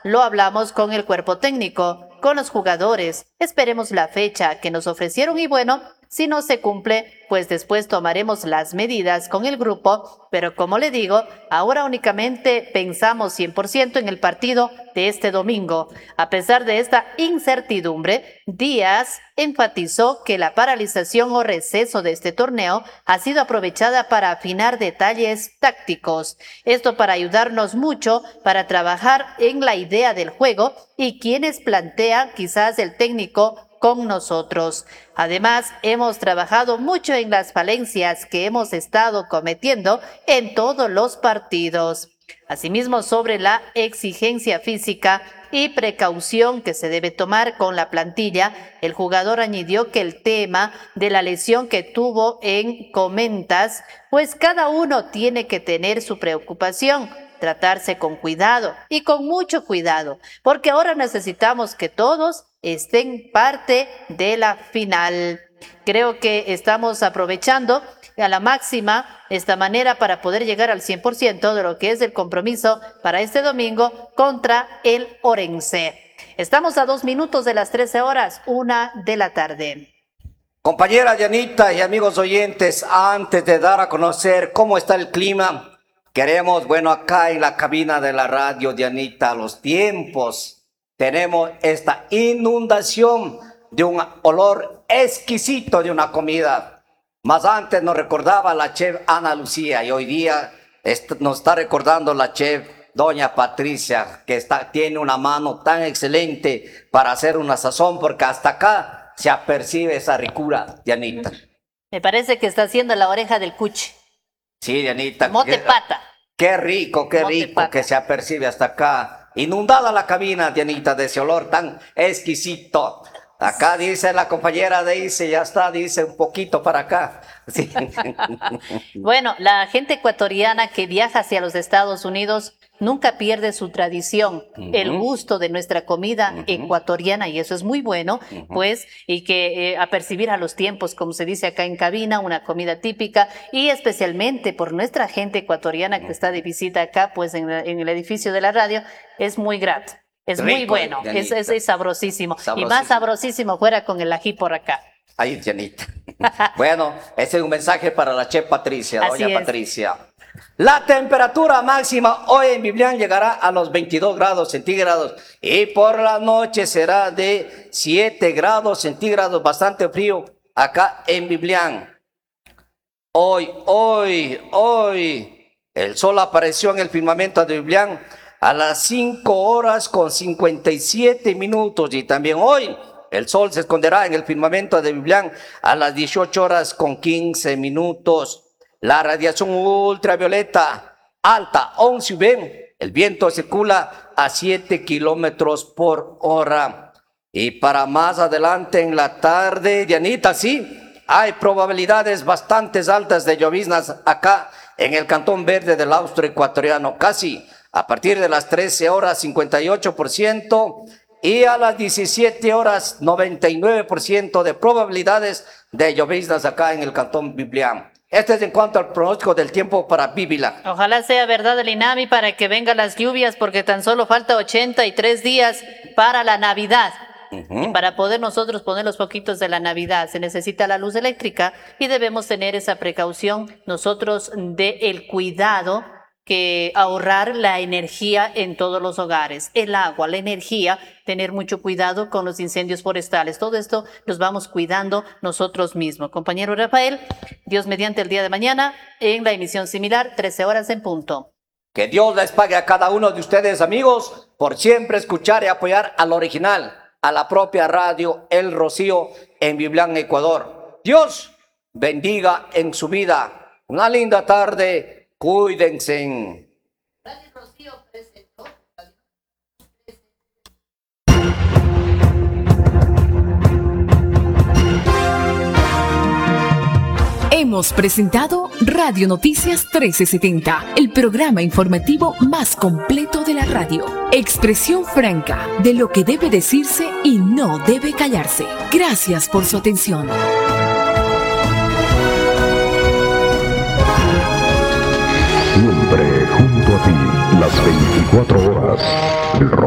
lo hablamos con el cuerpo técnico, con los jugadores. Esperemos la fecha que nos ofrecieron y bueno, si no se cumple, pues después tomaremos las medidas con el grupo, pero como le digo, ahora únicamente pensamos 100% en el partido de este domingo. A pesar de esta incertidumbre, Díaz enfatizó que la paralización o receso de este torneo ha sido aprovechada para afinar detalles tácticos. Esto para ayudarnos mucho para trabajar en la idea del juego y quienes plantean quizás el técnico con nosotros. Además, hemos trabajado mucho en las falencias que hemos estado cometiendo en todos los partidos. Asimismo, sobre la exigencia física y precaución que se debe tomar con la plantilla, el jugador añadió que el tema de la lesión que tuvo en Comentas, pues cada uno tiene que tener su preocupación, tratarse con cuidado y con mucho cuidado, porque ahora necesitamos que todos estén parte de la final. Creo que estamos aprovechando a la máxima esta manera para poder llegar al 100% de lo que es el compromiso para este domingo contra el Orense. Estamos a 2 minutos de las 13 horas, 1 de la tarde. Compañera Dianita y amigos oyentes, antes de dar a conocer cómo está el clima, queremos, acá en la cabina de la radio, Dianita, los tiempos. Tenemos esta inundación de un olor exquisito de una comida. Más antes nos recordaba la chef Ana Lucía y hoy día nos está recordando la chef doña Patricia, que tiene una mano tan excelente para hacer una sazón, porque hasta acá se apercibe esa ricura, Dianita. Me parece que está haciendo la oreja del cuche. Sí, Dianita. Mote pata. Qué rico que se apercibe hasta acá. Inundada la cabina, Dianita, de ese olor tan exquisito. Acá dice la compañera, dice, ya está, dice un poquito para acá. Sí. Bueno, la gente ecuatoriana que viaja hacia los Estados Unidos nunca pierde su tradición, el gusto de nuestra comida ecuatoriana, y eso es muy bueno, pues, y que apercibir a los tiempos, como se dice acá en cabina, una comida típica, y especialmente por nuestra gente ecuatoriana que está de visita acá, pues, en el edificio de la radio, es muy grato. Es rico, muy bueno, es sabrosísimo. Y más sabrosísimo fuera con el ají por acá. Ahí, Dianita. Bueno, ese es un mensaje para la chef Patricia, doña Patricia. La temperatura máxima hoy en Biblián llegará a los 22 grados centígrados y por la noche será de 7 grados centígrados, bastante frío acá en Biblián. Hoy, el sol apareció en el firmamento de Biblián a las 5 horas con 57 minutos y también hoy el sol se esconderá en el firmamento de Biblián a las 18 horas con 15 minutos. La radiación ultravioleta alta, 11 UV, el viento circula a 7 kilómetros por hora. Y para más adelante en la tarde, Dianita, sí, hay probabilidades bastante altas de lloviznas acá en el Cantón Verde del Austro Ecuatoriano, casi a partir de las 13 horas 58% y a las 17 horas 99% de probabilidades de lloviznas acá en el Cantón Biblián. Este es en cuanto al pronóstico del tiempo para Bibila. Ojalá sea verdad el INAMI para que vengan las lluvias, porque tan solo falta 83 días para la Navidad. Y para poder nosotros poner los foquitos de la Navidad se necesita la luz eléctrica y debemos tener esa precaución nosotros del cuidado, que ahorrar la energía en todos los hogares, el agua, la energía, tener mucho cuidado con los incendios forestales. Todo esto nos vamos cuidando nosotros mismos. Compañero Rafael, Dios mediante el día de mañana en la emisión similar, 13 horas en punto. Que Dios les pague a cada uno de ustedes, amigos, por siempre escuchar y apoyar al original, a la propia radio El Rocío en Biblián, Ecuador. Dios bendiga en su vida. Una linda tarde. Cuídense. Hemos presentado Radio Noticias 1370, el programa informativo más completo de la radio. Expresión franca de lo que debe decirse y no debe callarse. Gracias por su atención. Siempre junto a ti, las 24 horas.